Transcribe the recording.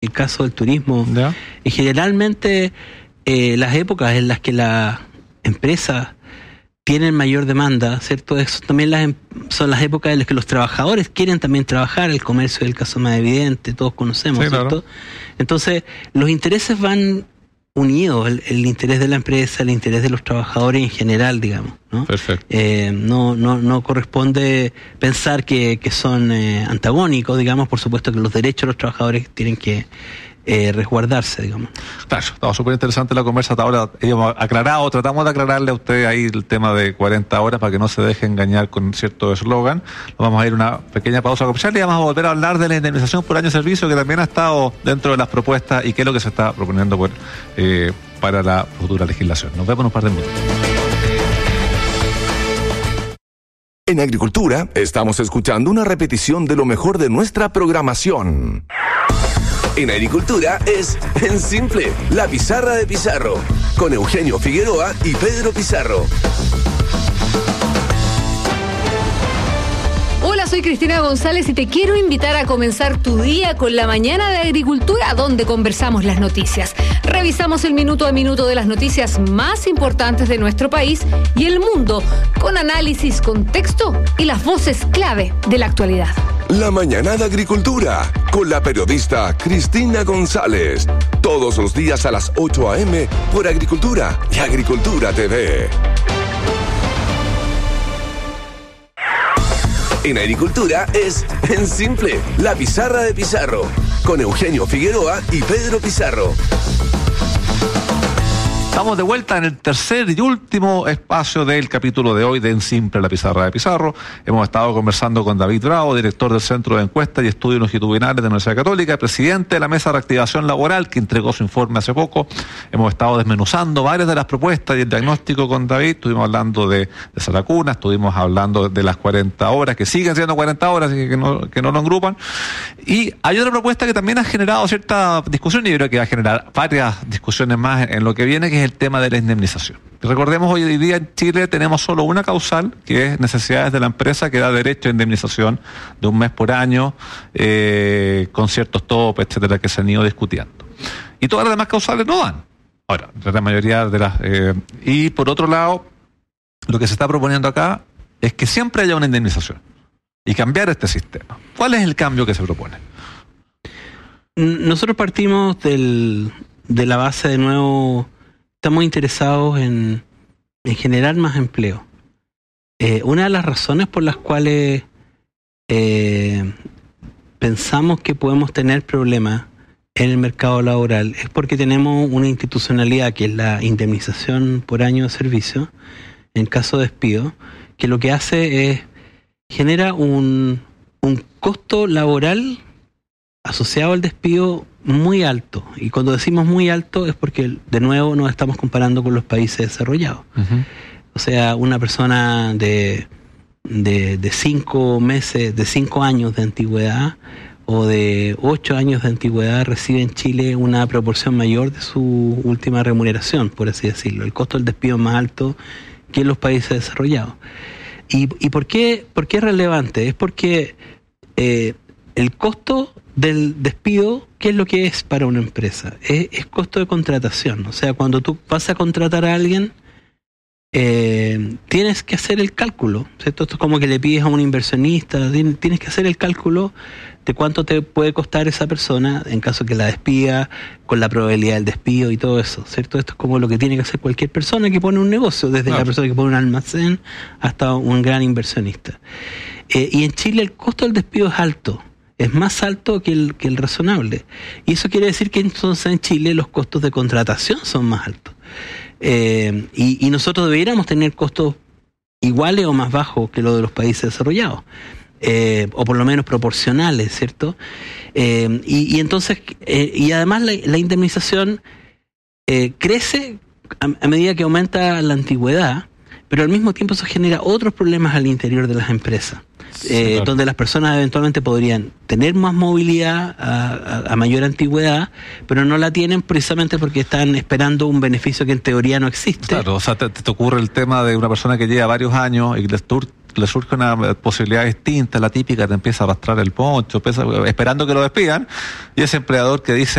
el caso del turismo. ¿Ya? Y generalmente las épocas en las que las empresas tienen mayor demanda, ¿cierto? Eso también son las épocas en las que los trabajadores quieren también trabajar. El comercio es el caso más evidente, todos conocemos, sí, ¿cierto? Claro. Entonces, los intereses van unidos, el interés de la empresa, el interés de los trabajadores en general, digamos, ¿no? Perfecto. No corresponde pensar que son antagónicos, digamos. Por supuesto que los derechos de los trabajadores tienen que resguardarse, digamos. Claro, estaba súper interesante la conversa. Ahora hemos tratamos de aclararle a usted ahí el tema de 40 horas para que no se deje engañar con cierto eslogan. Vamos a ir a una pequeña pausa comercial y vamos a volver a hablar de la indemnización por año de servicio, que también ha estado dentro de las propuestas y qué es lo que se está proponiendo para la futura legislación. Nos vemos en un par de minutos. En Agricultura estamos escuchando una repetición de lo mejor de nuestra programación. En Agricultura es En Simple, la pizarra de Pizarro, con Eugenio Figueroa y Pedro Pizarro. Hola, soy Cristina González y te quiero invitar a comenzar tu día con la mañana de Agricultura, donde conversamos las noticias. Revisamos el minuto a minuto de las noticias más importantes de nuestro país y el mundo, con análisis, contexto y las voces clave de la actualidad. La mañana de Agricultura, con la periodista Cristina González. Todos los días a las 8 a.m. por Agricultura y Agricultura TV. En Agricultura es En Simple, la pizarra de Pizarro, con Eugenio Figueroa y Pedro Pizarro. Estamos de vuelta en el tercer y último espacio del capítulo de hoy de En Simple, la pizarra de Pizarro. Hemos estado conversando con David Bravo, director del Centro de Encuestas y Estudios Longitudinales de la Universidad Católica, presidente de la Mesa de Reactivación Laboral, que entregó su informe hace poco. Hemos estado desmenuzando varias de las propuestas y el diagnóstico con David. Estuvimos hablando de Saracuna, estuvimos hablando de las 40 horas, que siguen siendo 40 horas, que no lo engrupan. Y hay otra propuesta que también ha generado cierta discusión, y yo creo que va a generar varias discusiones más en lo que viene, que es el tema de la indemnización. Recordemos, hoy día en Chile tenemos solo una causal, que es necesidades de la empresa, que da derecho a indemnización de un mes por año, con ciertos topes, etcétera, que se han ido discutiendo. Y todas las demás causales no dan. Ahora, la mayoría de las... y por otro lado, lo que se está proponiendo acá es que siempre haya una indemnización y cambiar este sistema. ¿Cuál es el cambio que se propone? Nosotros partimos de la base, de nuevo, estamos interesados en generar más empleo. Una de las razones por las cuales pensamos que podemos tener problemas en el mercado laboral es porque tenemos una institucionalidad que es la indemnización por año de servicio, en caso de despido, que lo que hace es genera un costo laboral asociado al despido muy alto. Y cuando decimos muy alto es porque, de nuevo, nos estamos comparando con los países desarrollados. Uh-huh. O sea, una persona de 5 meses, de 5 años de antigüedad o de 8 años de antigüedad recibe en Chile una proporción mayor de su última remuneración, por así decirlo. El costo del despido es más alto que en los países desarrollados. ¿Y por qué es relevante? Es porque el costo del despido, ¿qué es lo que es para una empresa? Es costo de contratación. O sea, cuando tú vas a contratar a alguien, tienes que hacer el cálculo, ¿cierto? Esto es como que le pides a un inversionista, tienes que hacer el cálculo de cuánto te puede costar esa persona en caso que la despida, con la probabilidad del despido y todo eso, ¿cierto? Esto es como lo que tiene que hacer cualquier persona que pone un negocio, desde la persona que pone un almacén hasta un gran inversionista. Y en Chile el costo del despido es alto. Es más alto que el razonable. Y eso quiere decir que entonces en Chile los costos de contratación son más altos. Y nosotros deberíamos tener costos iguales o más bajos que los de los países desarrollados. O por lo menos proporcionales, ¿cierto? Y entonces, y además la indemnización crece a medida que aumenta la antigüedad, pero al mismo tiempo eso genera otros problemas al interior de las empresas. Claro. Donde las personas eventualmente podrían tener más movilidad a mayor antigüedad, pero no la tienen precisamente porque están esperando un beneficio que en teoría no existe. Claro, o sea, te ocurre el tema de una persona que lleva varios años y le surge una posibilidad distinta, la típica, te empieza a arrastrar el poncho, esperando que lo despidan, y ese empleador que dice: